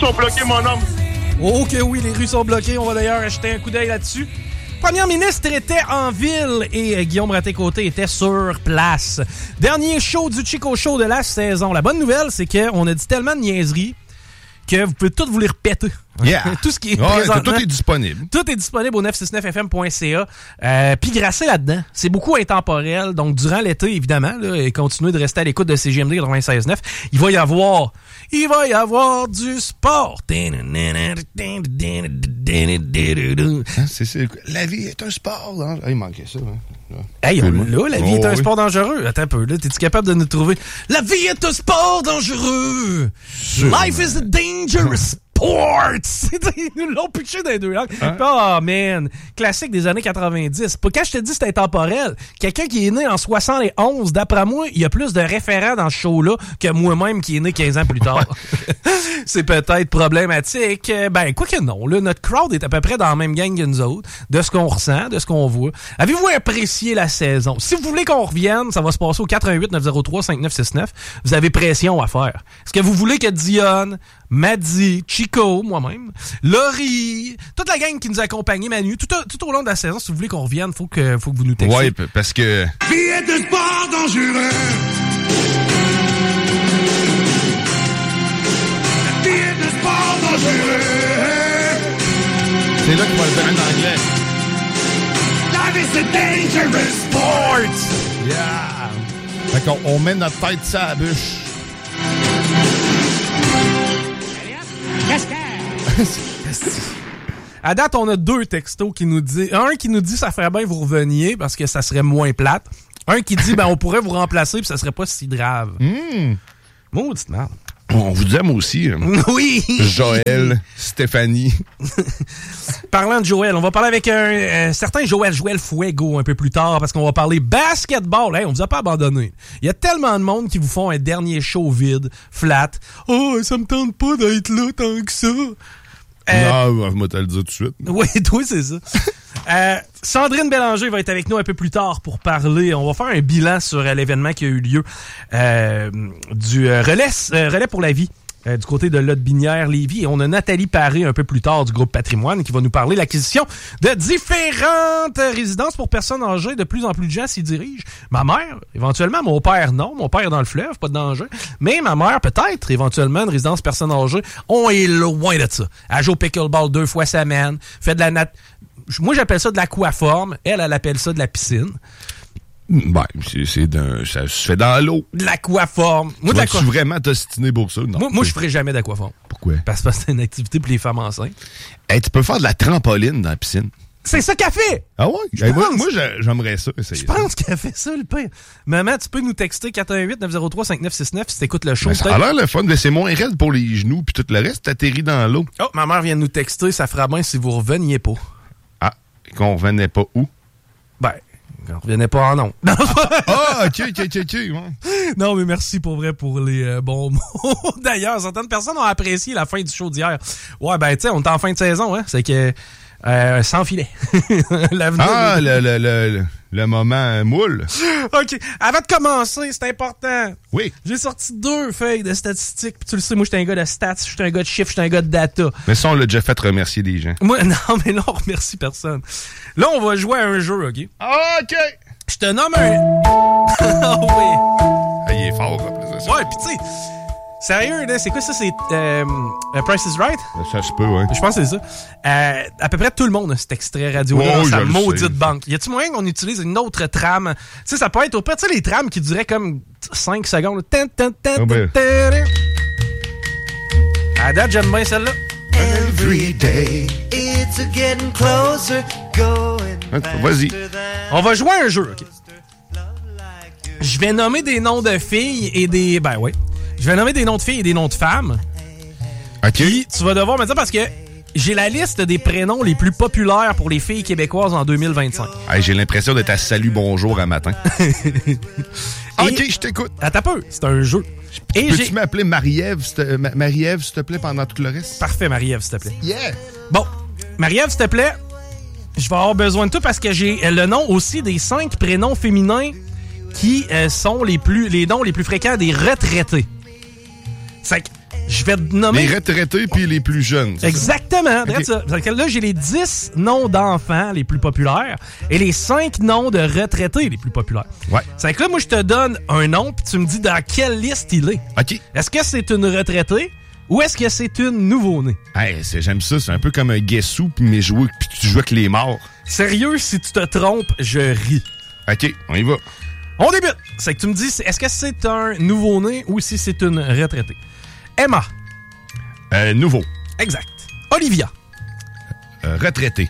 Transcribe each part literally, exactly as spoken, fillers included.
sont bloquées, mon homme. Oh que oui, les rues sont bloquées. On va d'ailleurs jeter un coup d'œil là-dessus. Premier ministre était en ville et euh, Guillaume Raté-Côté était sur place. Dernier show du Chico Show de la saison. La bonne nouvelle, c'est qu'on a dit tellement de niaiseries que vous pouvez tout vous les répéter. Yeah. Tout ce qui est ouais, présentement, tout est disponible. Tout est disponible au neuf cent soixante-neuf F M point C A. Euh, Puis grassez là-dedans. C'est beaucoup intemporel. Donc, durant l'été, évidemment, là, et continuez de rester à l'écoute de C G M D quatre-vingt-seize neuf. Il va y avoir... Il va y avoir du sport. Hein, c'est, c'est, la vie est un sport. Hein? Ah, il manquait ça. Hein? Hey, on, là, la vie oh, est un oui. sport dangereux. Attends un peu, là, t'es-tu capable de nous trouver? La vie est un sport dangereux. Sûrement. Life is a dangerous sport. Ils nous l'ont pitché dans les deux langues. Hein? Oh, man. Classique des années quatre-vingt-dix. Quand je te dis que c'est intemporel, quelqu'un qui est né en soixante et onze, d'après moi, il y a plus de référents dans ce show-là que moi-même qui est né quinze ans plus tard. C'est peut-être problématique. Ben, quoi que non, là, notre crowd est à peu près dans la même gang que nous autres, de ce qu'on ressent, de ce qu'on voit. Avez-vous apprécié la saison? Si vous voulez qu'on revienne, ça va se passer au quatre un huit neuf zéro trois cinq neuf six neuf. Vous avez pression à faire. Est-ce que vous voulez que Dionne, Maddy, Chico, moi-même, Laurie, toute la gang qui nous a accompagnés, Manu, tout, tout au long de la saison, si vous voulez qu'on revienne, faut que, faut que vous nous textiez. Oui, parce que... Vie est de sport dangereux. Vie est de sport dangereux. C'est là qu'on va le faire en anglais. Life is a dangerous sport. Yeah! Fait qu'on on met notre tête sur la bûche. À date, on a deux textos qui nous disent... Un qui nous dit « ça ferait bien que vous reveniez parce que ça serait moins plate ». Un qui dit « ben on pourrait vous remplacer puis ça serait pas si grave mm. ». Maudite merde. On vous aime aussi. Hein. Oui. Joël, Stéphanie. Parlant de Joël, on va parler avec un euh, certain Joël, Joël Fuego un peu plus tard parce qu'on va parler basketball. Hey, on vous a pas abandonné. Il y a tellement de monde qui vous font un dernier show vide, flat. Oh, ça me tente pas d'être là tant que ça. Euh, non, moi te le dire tout de suite. Oui, toi, c'est ça. euh, Sandrine Bélanger va être avec nous un peu plus tard pour parler. On va faire un bilan sur euh, l'événement qui a eu lieu euh, du euh, relais, euh, relais pour la vie. Euh, du côté de Lotte-Binière-Lévis. Et on a Nathalie Paré un peu plus tard du groupe Patrimoine qui va nous parler de l'acquisition de différentes résidences pour personnes âgées. De plus en plus de gens s'y dirigent. Ma mère, éventuellement, mon père, non. Mon père est dans le fleuve, pas de danger. Mais ma mère, peut-être, éventuellement, une résidence personnes âgées. On est loin de ça. Elle joue au pickleball deux fois semaine. Fait de la nat... Moi, j'appelle ça de l'aquaforme. Elle, elle appelle ça de la piscine. Ben, c'est, c'est d'un, ça se fait dans l'eau. De l'aquaforme. Moi, tu vas-tu vraiment t'ostiner pour ça? Non. Moi, moi je ferai jamais d'aquaforme. Pourquoi? Parce que c'est une activité pour les femmes enceintes. Hey, tu peux faire de la trampoline dans la piscine. C'est ça qu'elle fait! Ah ouais? Hey, moi, moi j'aimerais ça essayer. Je pense qu'elle fait ça, le pire. Maman, tu peux nous texter quatre un huit neuf zéro trois cinq neuf six neuf si t'écoutes le show. Ben, ça a l'air le fun, mais c'est moins raide pour les genoux puis tout le reste, t'atterris dans l'eau. Oh, ma mère vient de nous texter, ça fera bien si vous reveniez pas. Ah, qu'on revenait pas où? Ben... On revenait pas en nom. Ah, ok, ok, ok, ok. Ouais. Non, mais merci pour vrai pour les euh, bons mots. D'ailleurs, certaines personnes ont apprécié la fin du show d'hier. Ouais, ben, tu sais, on est en fin de saison, hein. C'est que, euh, sans filet. Ah, le, le, le, le moment moule. OK. Avant de commencer, c'est important. Oui. J'ai sorti deux feuilles de statistiques. Puis tu le sais, moi, j'étais un gars de stats, j'étais un gars de chiffres, j'étais un gars de data. Mais ça, on l'a déjà fait remercier des gens. Moi, non, mais là, on remercie personne. Là, on va jouer à un jeu, OK? Ah, OK. Je te nomme un... Ah oui. Ah, il est fort, là, ça. Ouais, pis tu sais... Sérieux, là, c'est quoi ça? C'est euh, Price is Right? Ça se peut, ouais. Je pense que c'est ça. Euh, à peu près tout le monde a cet extrait radio-là oh, dans sa je maudite sais. banque. Y a-tu moyen qu'on utilise une autre trame? Tu sais, ça peut être au pire, tu sais, les trames qui duraient comme cinq secondes. Tan, tan, tan, oh, ben. tan, tan. À date, j'aime bien celle-là. Every day, it's getting closer, going faster. Vas-y. On va jouer à un jeu, OK? Je vais nommer des noms de filles et des... Ben oui. Je vais nommer des noms de filles et des noms de femmes. OK. Puis tu vas devoir me dire parce que j'ai la liste des prénoms les plus populaires pour les filles québécoises en deux mille vingt-cinq. Hey, j'ai l'impression d'être à salut bonjour à matin. OK, je t'écoute. Attends peu, c'est un jeu. Et Peux-tu j'ai... m'appeler Marie-Ève, s'il Marie-Ève, s'il te plaît, pendant tout le reste? Parfait, Marie-Ève, s'il te plaît. Yeah! Bon, Marie-Ève, s'il te plaît, je vais avoir besoin de toi parce que j'ai le nom aussi des cinq prénoms féminins qui euh, sont les plus les noms les plus fréquents des retraités. C'est que Je vais te nommer... Les retraités puis les plus jeunes. Exactement. Okay. Ça. Là, j'ai les dix noms d'enfants les plus populaires et les cinq noms de retraités les plus populaires. Ouais. C'est que là, moi, je te donne un nom puis tu me dis dans quelle liste il est. OK. Est-ce que c'est une retraitée ou est-ce que c'est une nouveau-née? Hey, c'est, j'aime ça. C'est un peu comme un guessou puis mais jouer, puis tu joues avec les morts. Sérieux, si tu te trompes, je ris. OK, on y va. On débute. C'est que tu me dis, est-ce que c'est un nouveau-né ou si c'est une retraitée? Emma. Euh, nouveau. Exact. Olivia. Euh, retraité.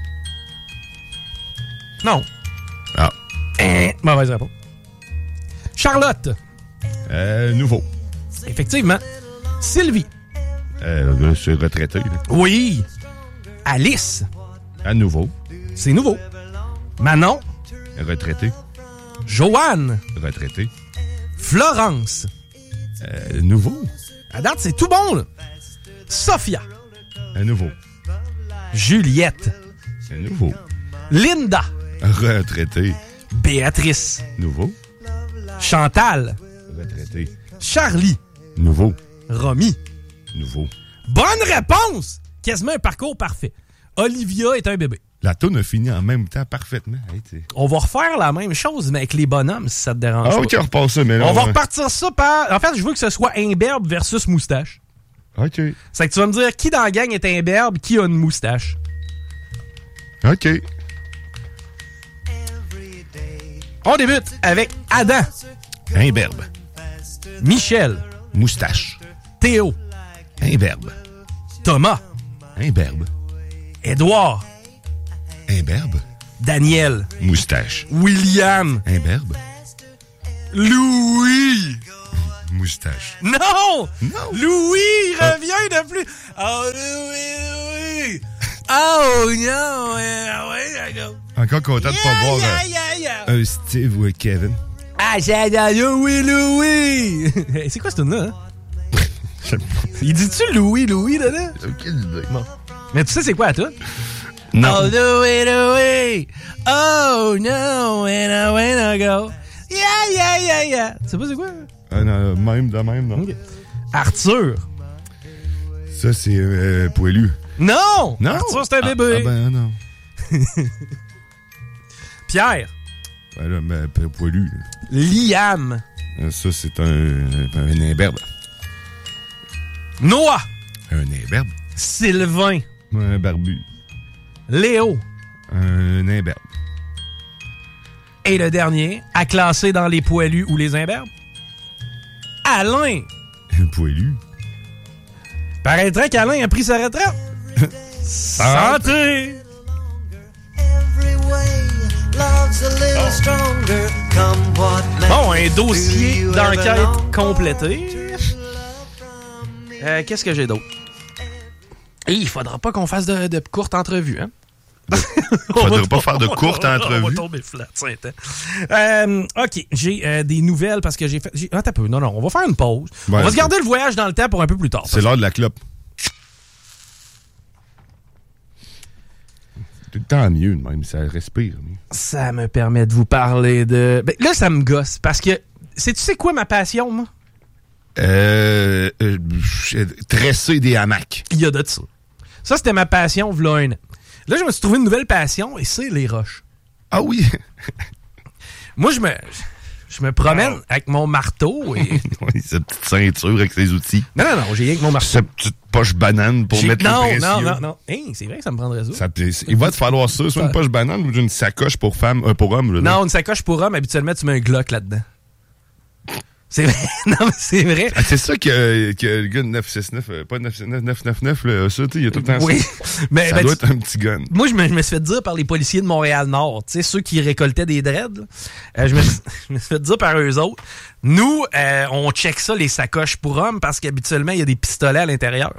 Non. Ah. Eh, mauvaise réponse. Charlotte. Euh, nouveau. Effectivement. Sylvie. Euh, c'est retraité. Là. Oui. Alice. À nouveau. C'est nouveau. Manon. Retraité. Joanne. Retraité. Florence. Euh, nouveau. À date, c'est tout bon, là. Sophia. À nouveau. Juliette. À nouveau. Linda. Retraité. Béatrice. Nouveau. Chantal. Retraité. Charlie. Nouveau. Romy. Nouveau. Bonne réponse! Quasiment un parcours parfait. Olivia est un bébé. La toune a fini en même temps parfaitement. Hey, on va refaire la même chose, mais avec les bonhommes, si ça te dérange ah, pas. OK, on repasse ça. Mais là, on, on va va repartir ça par... En fait, je veux que ce soit imberbe versus moustache. OK. C'est que tu vas me dire qui dans la gang est imberbe, qui a une moustache. OK. On débute avec Adam. Imberbe. Michel. Moustache. Théo. Imberbe. Thomas. Imberbe. Édouard. Imberbe. Daniel. Moustache. William. Imberbe. Louis. Moustache. Non! Non! Louis revient de plus. Oh, Louis, Louis. Oh, non. Ouais, ouais, Encore content de yeah, pas voir yeah, euh, yeah, yeah. un Steve ou un Kevin. Ah, j'ai Louis, Louis. C'est quoi ce tune-là, hein? Il dit-tu Louis, Louis, là-dedans? J'ai aucune idée. Bon. Mais tu sais, c'est quoi, toi? Non. Oh, Louis, Louis. Oh, no, when I, when I go. Yeah, yeah, yeah, yeah. Tu sais pas c'est quoi? Ah, non, même de même, non. Okay. Arthur. Ça, c'est euh, poilu. Non! Non! Arthur, c'est un ah, bébé. Ah, ben non. Pierre. Ben là, ben, poilu. Liam. Ça, c'est un, un imberbe. Noah. Un imberbe. Sylvain. Un barbu. Léo. Un imberbe. Et le dernier, à classer dans les poilus ou les imberbes, Alain. Un poilu. Paraîtrait qu'Alain a pris sa retraite. Santé! Bon, un dossier d'enquête complété. Euh, qu'est-ce que j'ai d'autre? Et il faudra pas qu'on fasse de, de courtes entrevues, hein? Faudrait pas faire de courtes entrevues. On va tomber flat, ça euh, OK, j'ai euh, des nouvelles parce que j'ai fait... J'ai... Attends un peu, non, non, on va faire une pause. Ouais, on va se garder le voyage dans le temps pour un peu plus tard. C'est l'heure de la clope. Tout le temps mieux, même, ça respire. Ça me permet de vous parler de... Ben, là, ça me gosse parce que... C'est, tu sais quoi ma passion, moi? Euh, euh, tresser des hamacs. Il y a de ça. Ça, c'était ma passion, v'là un an. Là, je me suis trouvé une nouvelle passion, et c'est les roches. Ah oui? Moi, je me, je me promène oh. avec mon marteau et... oui, cette petite ceinture avec ses outils. Non, non, non, j'ai rien avec mon marteau. Cette petite poche banane pour j'ai... mettre non, le précieux. Non, non, non. Hey, c'est vrai que ça me prendrait ça. ça il va te falloir ça, soit une poche banane ou une sacoche pour femme, euh, pour homme. Là, non, une sacoche pour homme, habituellement, tu mets un Glock là-dedans. C'est vrai. Non, mais c'est vrai. Ah, c'est ça que, que le gars de neuf cent soixante-neuf, euh, pas neuf cent soixante-neuf, neuf cent quatre-vingt-neuf, là, ça, tu sais, il y a tout le temps oui. ça. Mais, ça ben, doit tu... être un petit gun. Moi, je me, je me suis fait dire par les policiers de Montréal-Nord, tu sais, ceux qui récoltaient des dreads, euh, je, me, je me suis fait dire par eux autres, nous, euh, on check ça, les sacoches pour hommes, parce qu'habituellement, il y a des pistolets à l'intérieur.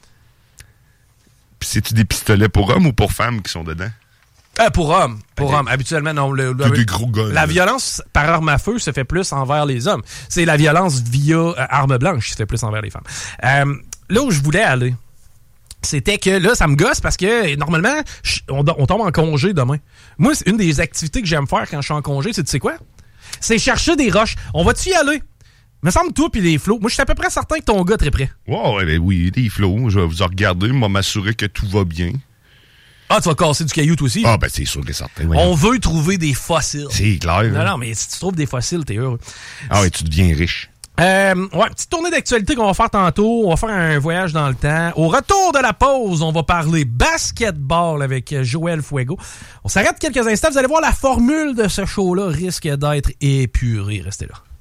Puis c'est-tu des pistolets pour hommes ou pour femmes qui sont dedans? Euh, pour hommes. Pour okay. hommes. Habituellement, non. Le, le, des gros guns, la là. violence par arme à feu se fait plus envers les hommes. C'est la violence via euh, arme blanche qui se fait plus envers les femmes. Euh, là où je voulais aller, c'était que là, ça me gosse parce que normalement, je, on, on tombe en congé demain. Moi, c'est une des activités que j'aime faire quand je suis en congé, c'est tu sais quoi? C'est chercher des roches. On va-tu y aller? Me semble toi pis les flots. Moi, je suis à peu près certain que ton gars est très prêt. Ouais, ouais, ben oui, des flots. Je vais vous en regarder, moi m'assurer que tout va bien. Ah, tu vas casser du caillou, toi aussi? Ah, ben c'est sûr que c'est certain. Voyons. On veut trouver des fossiles. C'est clair. Non, hein? non, mais si tu trouves des fossiles, t'es heureux. Ah ouais, tu deviens riche. Euh, ouais, petite tournée d'actualité qu'on va faire tantôt. On va faire un voyage dans le temps. Au retour de la pause, on va parler basketball avec Joël Fuego. On s'arrête quelques instants. Vous allez voir, la formule de ce show-là risque d'être épurée. Restez là.